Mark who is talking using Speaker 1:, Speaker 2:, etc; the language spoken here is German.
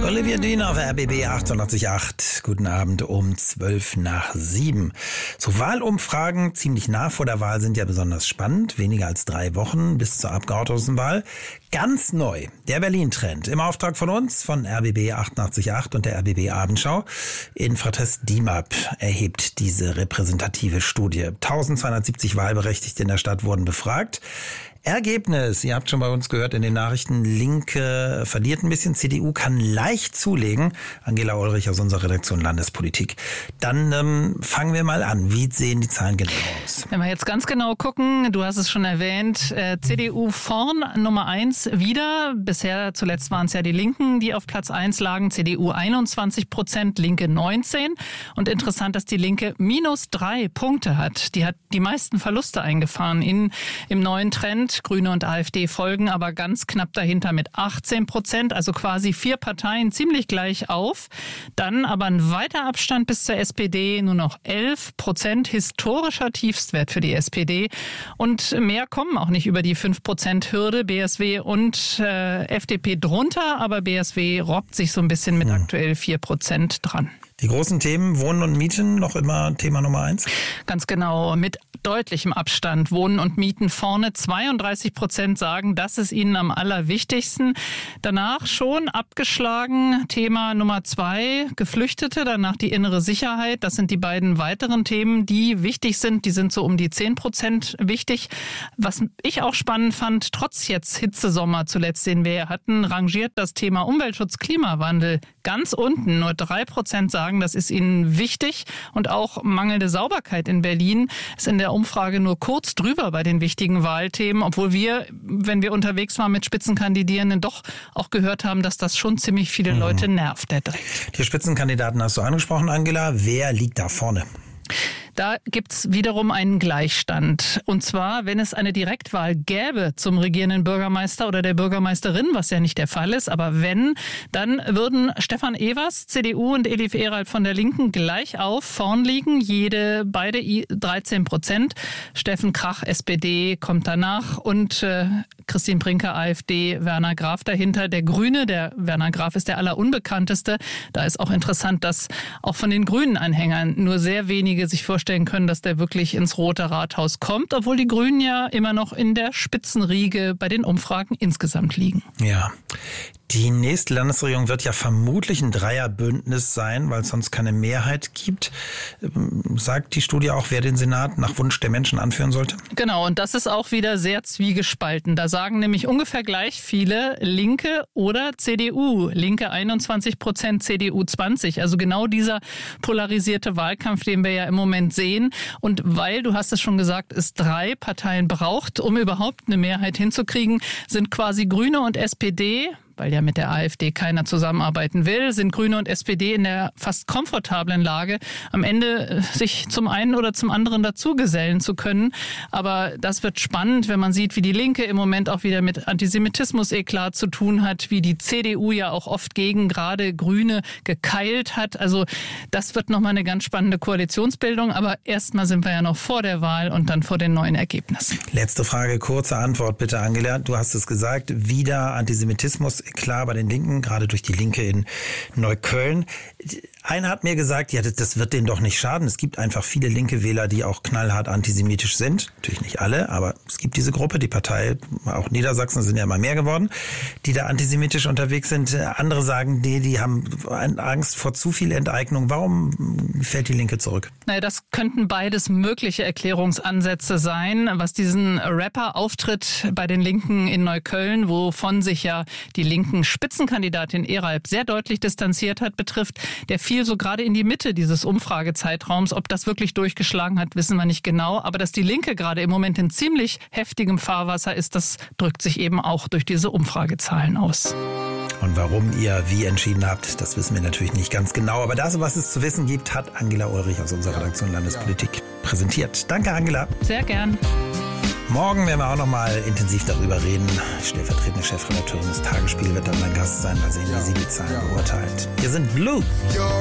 Speaker 1: Olivia Dean auf RBB 88.8. Guten Abend um 7:12. So, Wahlumfragen ziemlich nah vor der Wahl sind ja besonders spannend. Weniger als 3 Wochen bis zur Abgeordnetenwahl. Ganz neu, der Berlin-Trend. Im Auftrag von uns, von RBB 88.8 und der RBB Abendschau. Infratest DIMAP erhebt diese repräsentative Studie. 1270 Wahlberechtigte in der Stadt wurden befragt. Ergebnis, ihr habt schon bei uns gehört in den Nachrichten, Linke verliert ein bisschen, CDU kann leicht zulegen. Angela Ulrich aus unserer Redaktion Landespolitik. Dann fangen wir mal an. Wie sehen die Zahlen genau aus?
Speaker 2: Wenn wir jetzt ganz genau gucken, du hast es schon erwähnt, CDU vorn Nummer 1 wieder. Bisher zuletzt waren es ja die Linken, die auf Platz 1 lagen. CDU 21%, Linke 19%. Und interessant, dass die Linke -3 Punkte hat. Die hat die meisten Verluste eingefahren im neuen Trend. Grüne und AfD folgen aber ganz knapp dahinter mit 18%, also quasi 4 Parteien ziemlich gleich auf. Dann aber ein weiter Abstand bis zur SPD, nur noch 11%, historischer Tiefstwert für die SPD. Und mehr kommen auch nicht über die 5%-Hürde. BSW und FDP drunter, aber BSW robbt sich so ein bisschen mit aktuell 4% dran.
Speaker 1: Die großen Themen, Wohnen und Mieten, noch immer Thema Nummer 1?
Speaker 2: Ganz genau, mit deutlichem Abstand. Wohnen und Mieten vorne. 32% sagen, das ist ihnen am allerwichtigsten. Danach schon abgeschlagen. Thema Nummer 2, Geflüchtete. Danach die innere Sicherheit. Das sind die beiden weiteren Themen, die wichtig sind. Die sind so um die 10% wichtig. Was ich auch spannend fand, trotz jetzt Hitzesommer zuletzt, den wir hatten, rangiert das Thema Umweltschutz, Klimawandel ganz unten. Nur 3% sagen, das ist ihnen wichtig. Und auch mangelnde Sauberkeit in Berlin ist in der Umfrage nur kurz drüber bei den wichtigen Wahlthemen, obwohl wir, wenn wir unterwegs waren mit Spitzenkandidierenden, doch auch gehört haben, dass das schon ziemlich viele Leute nervt, der Dreck.
Speaker 1: Die Spitzenkandidaten hast du angesprochen, Angela. Wer liegt da vorne?
Speaker 2: Da gibt's wiederum einen Gleichstand. Und zwar, wenn es eine Direktwahl gäbe zum regierenden Bürgermeister oder der Bürgermeisterin, was ja nicht der Fall ist, aber wenn, dann würden Stefan Evers, CDU, und Elif Eralt von der Linken gleich auf vorn liegen, beide 13%. Steffen Krach, SPD, kommt danach und Christine Brinker, AfD, Werner Graf dahinter. Der Grüne, der Werner Graf ist der allerunbekannteste. Da ist auch interessant, dass auch von den Grünen-Anhängern nur sehr wenige sich vorstellen können, dass der wirklich ins Rote Rathaus kommt, obwohl die Grünen ja immer noch in der Spitzenriege bei den Umfragen insgesamt liegen.
Speaker 1: Ja. Die nächste Landesregierung wird ja vermutlich ein Dreierbündnis sein, weil es sonst keine Mehrheit gibt. Sagt die Studie auch, wer den Senat nach Wunsch der Menschen anführen sollte?
Speaker 2: Genau, und das ist auch wieder sehr zwiegespalten. Da sagen nämlich ungefähr gleich viele Linke oder CDU. Linke 21%, CDU 20%. Also genau dieser polarisierte Wahlkampf, den wir ja im Moment sehen. Und weil, du hast es schon gesagt, es 3 Parteien braucht, um überhaupt eine Mehrheit hinzukriegen, sind quasi Grüne und SPD, weil ja mit der AfD keiner zusammenarbeiten will, sind Grüne und SPD in der fast komfortablen Lage, am Ende sich zum einen oder zum anderen dazugesellen zu können. Aber das wird spannend, wenn man sieht, wie die Linke im Moment auch wieder mit Antisemitismus-Eklat zu tun hat, wie die CDU ja auch oft gegen gerade Grüne gekeilt hat. Also das wird nochmal eine ganz spannende Koalitionsbildung. Aber erstmal sind wir ja noch vor der Wahl und dann vor den neuen Ergebnissen.
Speaker 1: Letzte Frage, kurze Antwort bitte, Angela. Du hast es gesagt, wieder Antisemitismus. Klar, bei den Linken, gerade durch die Linke in Neukölln. Einer hat mir gesagt, ja, das wird denen doch nicht schaden. Es gibt einfach viele linke Wähler, die auch knallhart antisemitisch sind. Natürlich nicht alle, aber es gibt diese Gruppe, die Partei, auch Niedersachsen sind ja immer mehr geworden, die da antisemitisch unterwegs sind. Andere sagen, die haben Angst vor zu viel Enteignung. Warum fällt die Linke zurück?
Speaker 2: Naja, das könnten beides mögliche Erklärungsansätze sein, was diesen Rapper-Auftritt bei den Linken in Neukölln, wovon sich ja die linken Spitzenkandidatin Eralt sehr deutlich distanziert hat, betrifft. Der fiel so gerade in die Mitte dieses Umfragezeitraums. Ob das wirklich durchgeschlagen hat, wissen wir nicht genau. Aber dass die Linke gerade im Moment in ziemlich heftigem Fahrwasser ist, das drückt sich eben auch durch diese Umfragezahlen aus.
Speaker 1: Und warum ihr wie entschieden habt, das wissen wir natürlich nicht ganz genau. Aber das, was es zu wissen gibt, hat Angela Ulrich aus unserer Redaktion Landespolitik präsentiert. Danke, Angela.
Speaker 2: Sehr gern.
Speaker 1: Morgen werden wir auch noch mal intensiv darüber reden. Stellvertretende Chefredakteurin des Tagesspiegel wird dann mein Gast sein. Mal sehen, wie sie die Zahlen beurteilt. Wir sind Blue.